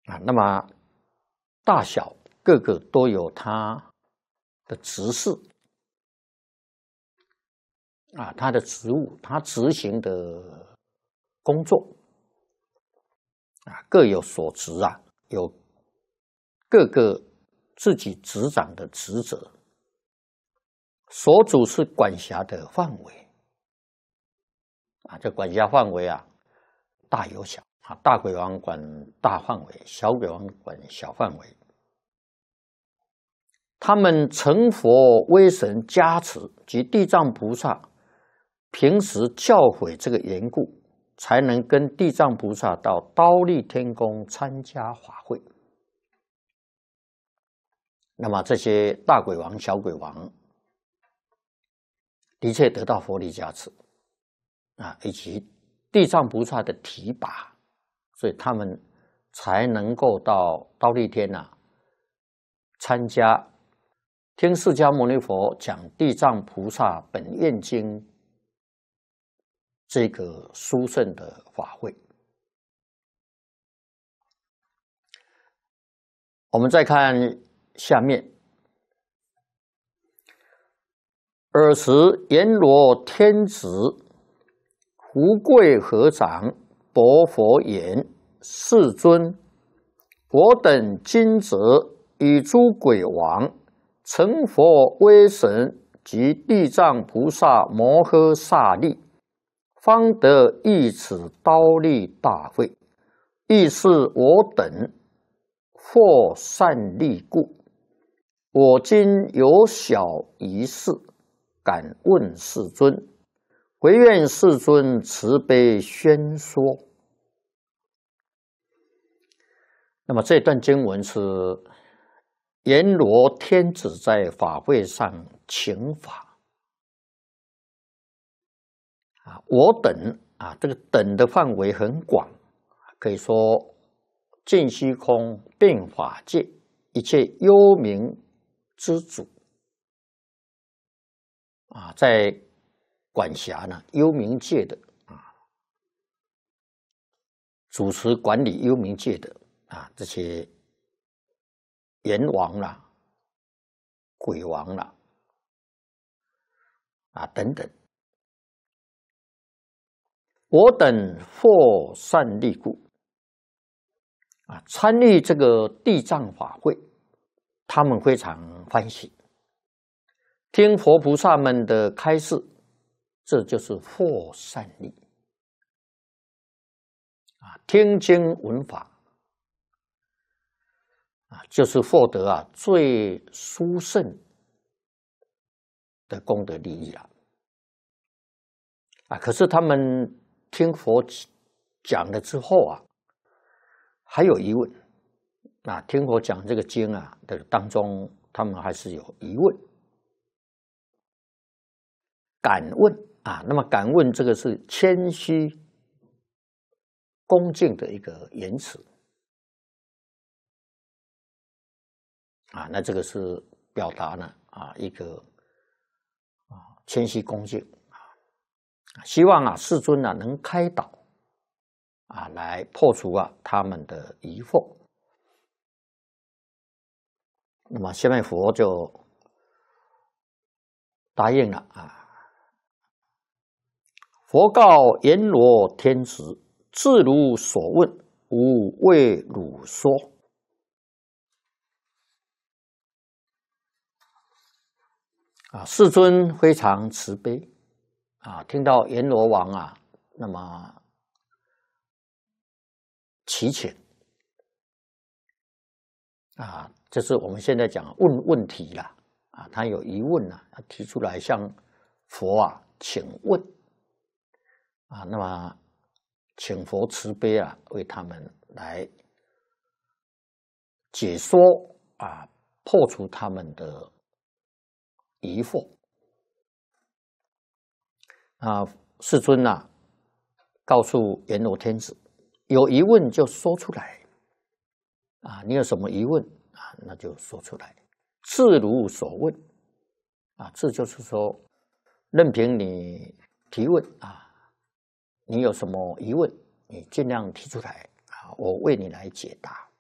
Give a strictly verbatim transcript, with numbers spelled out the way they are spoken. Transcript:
啊，那么大小各个都有它的职事啊，它的职务，它执行的工作啊，各有所职啊，有各个自己执掌的职责，所主是管辖的范围啊，这管辖范围啊，大有小啊，大鬼王管大范围，小鬼王管小范围。他们成佛威神加持及地藏菩萨平时教诲这个缘故，才能跟地藏菩萨到忉利天宫参加法会。那么这些大鬼王、小鬼王，的确得到佛力加持啊，以及地藏菩萨的提拔，所以他们才能够到忉利天啊，参加听释迦牟尼佛讲《地藏菩萨本愿经》这个殊胜的法会。我们再看下面，尔时阎罗天子福贵合掌薄佛言：世尊，我等今则与诸鬼王、成佛威神及地藏菩萨摩诃萨力，方得诣此忉利大会，亦是我等获善利故。我今有小一事，敢问世尊，唯愿世尊慈悲宣说。那么这段经文是阎罗天子在法会上请法啊，我等啊，这个等的范围很广，可以说尽虚空遍法界一切幽冥之主啊，在管辖呢幽冥界的啊，主持管理幽冥界的啊这些阎王啦、鬼王啦啊等等，我等获善利故啊，参与这个地藏法会，他们非常欢喜，听佛菩萨们的开示，这就是获善利啊，听经闻法啊，就是获得啊最殊胜的功德利益了啊。可是他们听佛讲了之后啊，还有疑问啊，听佛讲这个经啊的当中，他们还是有疑问。敢问啊，那么敢问这个是谦虚恭敬的一个言辞啊，那这个是表达呢啊一个啊谦虚恭敬啊，希望啊世尊啊能开导啊，来破除啊他们的疑惑。那么下面佛就答应了啊。佛告阎罗天子：自如所问，吾为汝说。啊，世尊非常慈悲啊，听到阎罗王啊，那么祈请啊，这是我们现在讲问问题啦啊，他有疑问啊，他提出来向佛啊请问啊，那么请佛慈悲啊，为他们来解说啊，破除他们的疑惑啊。世尊啊，告诉阎罗天子，有疑问就说出来啊，你有什么疑问啊，那就说出来，自如所问啊，这就是说，任凭你提问啊，你有什么疑问，你尽量提出来啊，我为你来解答。